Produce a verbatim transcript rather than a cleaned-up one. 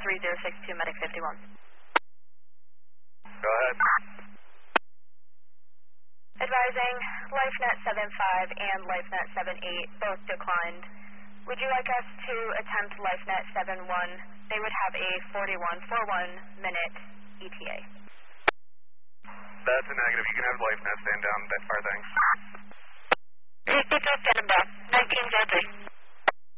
three zero six two, Medic fifty-one. Go ahead. Advising, LifeNet seven five and LifeNet seven eight both declined. Would you like us to attempt LifeNet seven one? They would have a forty-one forty-one minute E T A. That's a negative. You can have LifeNet stand down that far, thanks. Repeat, stand back. nineteen zero three.